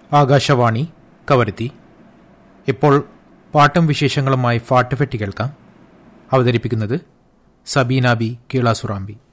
ആകാശവാണി കവരത്തി. ഇപ്പോൾ പാട്ടും വിശേഷങ്ങളുമായി ഫാട്ടുഫെട്ടി കേൾക്കാം. അവതരിപ്പിക്കുന്നത് സബീന ബി കീളാസുറാമ്പി.